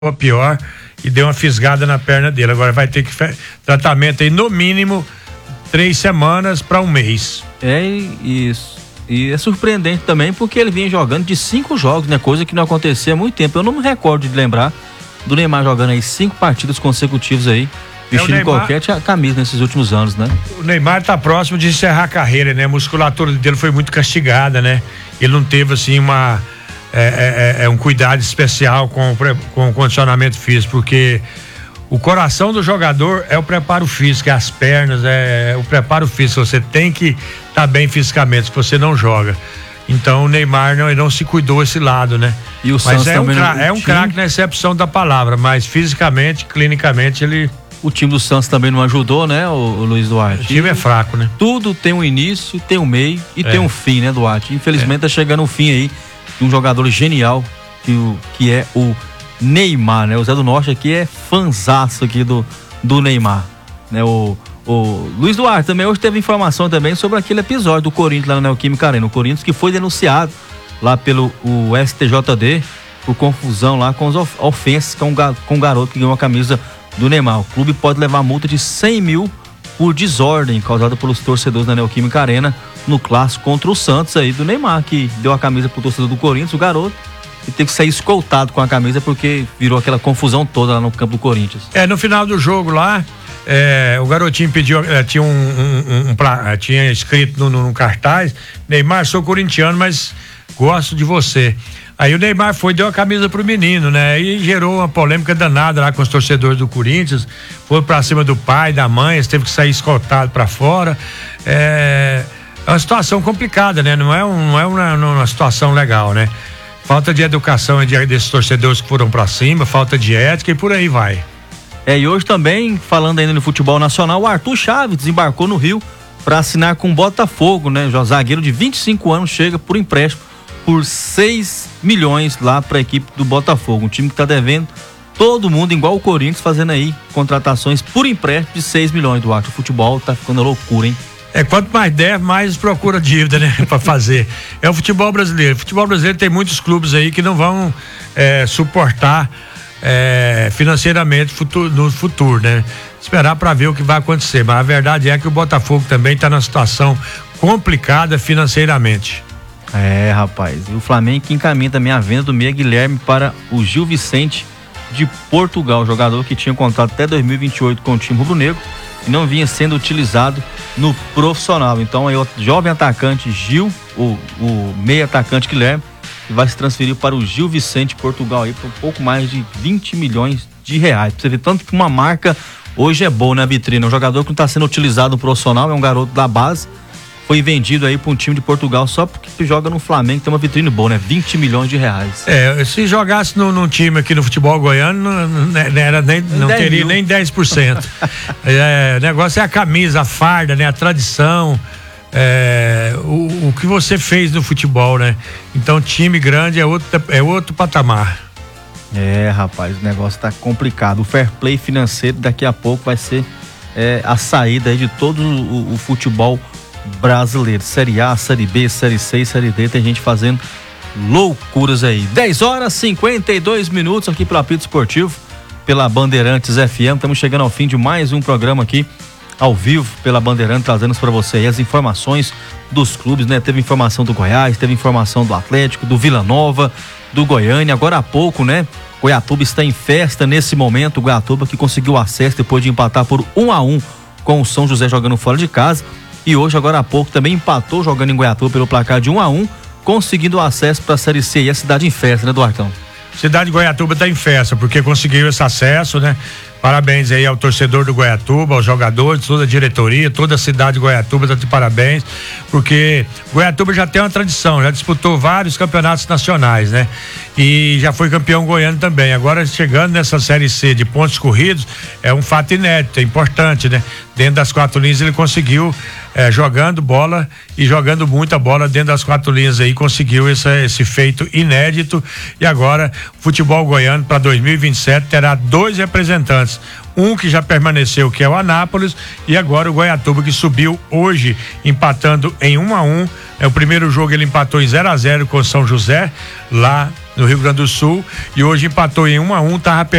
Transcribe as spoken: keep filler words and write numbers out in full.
pior e deu uma fisgada na perna dele. Agora vai ter que fe... tratamento aí no mínimo três semanas para um mês. É isso. E é surpreendente também porque ele vinha jogando de cinco jogos, né? Coisa que não acontecia há muito tempo. Eu não me recordo de lembrar do Neymar jogando aí cinco partidas consecutivas aí, vestindo é Neymar... qualquer camisa nesses últimos anos, né? O Neymar tá próximo de encerrar a carreira, né? A musculatura dele foi muito castigada, né? Ele não teve assim uma é, é, é um cuidado especial com, com o condicionamento físico, porque o coração do jogador é o preparo físico, é as pernas, é, é o preparo físico. Você tem que estar tá bem fisicamente, se você não joga. Então o Neymar não, não se cuidou esse lado, né? E o mas Santos é também um craque, é um craque na excepção da palavra, mas fisicamente, clinicamente ele... O time do Santos também não ajudou, né, o, o Luiz Duarte? O time é fraco, né? Tudo tem um início, tem um meio e é. tem um fim, né, Duarte? Infelizmente é. tá chegando um fim aí de um jogador genial que, o, que é o Neymar, né? O Zé do Norte aqui é fanzaço aqui do, do Neymar, né? O, o Luiz Duarte também hoje teve informação também sobre aquele episódio do Corinthians lá na Neoquímica Arena. O Corinthians que foi denunciado lá pelo o S T J D por confusão lá com as ofensas com, com o garoto que ganhou a camisa do Neymar. O clube pode levar multa de cem mil por desordem causada pelos torcedores da Neoquímica Arena no clássico contra o Santos aí do Neymar, que deu a camisa pro torcedor do Corinthians, o garoto, e teve que sair escoltado com a camisa porque virou aquela confusão toda lá no campo do Corinthians. É, no final do jogo lá, é, o garotinho pediu, é, tinha um, um, um, um pra, tinha escrito no, no, no cartaz: Neymar, sou corintiano, mas gosto de você. Aí o Neymar foi e deu a camisa pro menino, né? E gerou uma polêmica danada lá com os torcedores do Corinthians. Foi pra cima do pai, da mãe, teve que sair escoltado pra fora. É, é uma situação complicada, né? Não é, um, não é uma, uma situação legal, né? Falta de educação desses torcedores que foram pra cima, falta de ética e por aí vai. É, e hoje também, falando ainda no futebol nacional, o Arthur Chaves desembarcou no Rio pra assinar com o Botafogo, né? O zagueiro de vinte e cinco anos chega por empréstimo por seis milhões lá para a equipe do Botafogo, um time que está devendo todo mundo, igual o Corinthians, fazendo aí contratações por empréstimo de seis milhões do Arte. O futebol tá ficando loucura, hein? É, quanto mais deve, mais procura dívida, né, para fazer. É o futebol brasileiro. O futebol brasileiro tem muitos clubes aí que não vão é, suportar é, financeiramente futuro, no futuro, né? Esperar para ver o que vai acontecer, mas a verdade é que o Botafogo também está numa situação complicada financeiramente. É, rapaz, e o Flamengo que encaminha também a venda do meia Guilherme para o Gil Vicente de Portugal, jogador que tinha contrato até dois mil e vinte e oito com o time rubro-negro e não vinha sendo utilizado no profissional. Então aí o jovem atacante Gil, o, o meia atacante Guilherme, vai se transferir para o Gil Vicente Portugal aí por um pouco mais de vinte milhões de reais. Pra você ver tanto que uma marca hoje é boa na vitrine. Um jogador que não está sendo utilizado no profissional, é um garoto da base, foi vendido aí para um time de Portugal só porque joga no Flamengo, tem uma vitrine boa, né? vinte milhões de reais. É, se jogasse no, num time aqui no futebol goiano, não, não, era nem, não teria mil. Nem dez por cento. É, o negócio é a camisa, a farda, né? A tradição, é, o, o que você fez no futebol, né? Então, time grande é outro, é outro patamar. É, rapaz, o negócio tá complicado. O fair play financeiro daqui a pouco vai ser é, a saída aí de todo o, o futebol brasileiro, Série A, Série B, Série C, Série D, tem gente fazendo loucuras aí. dez horas e cinquenta e dois minutos aqui pelo Apito Esportivo, pela Bandeirantes F M. Estamos chegando ao fim de mais um programa aqui ao vivo pela Bandeirantes, trazendo para você aí as informações dos clubes, né? Teve informação do Goiás, teve informação do Atlético, do Vila Nova, do Goiânia. Agora há pouco, né? Goiatuba está em festa nesse momento. O Goiatuba que conseguiu acesso depois de empatar por um a um com o São José jogando fora de casa. E hoje, agora há pouco, também empatou jogando em Goiatuba pelo placar de um a um, conseguindo acesso para a Série C. E a cidade em festa, né, Duartão? Cidade de Goiatuba está em festa, porque conseguiu esse acesso, né? Parabéns aí ao torcedor do Goiatuba, aos jogadores, toda a diretoria, toda a cidade de Goiatuba está de parabéns, porque Goiatuba já tem uma tradição, já disputou vários campeonatos nacionais, né? E já foi campeão goiano também. Agora, chegando nessa Série C de pontos corridos, é um fato inédito, é importante, né? Dentro das quatro linhas ele conseguiu, é, jogando bola e jogando muita bola dentro das quatro linhas aí, conseguiu esse, esse feito inédito. E agora, o futebol goiano para dois mil e vinte e sete terá dois representantes. Um que já permaneceu, que é o Anápolis, e agora o Goiatuba, que subiu hoje, empatando em um a um. É o primeiro jogo, ele empatou em zero a zero com o São José, lá no Rio Grande do Sul, e hoje empatou em um a um, tava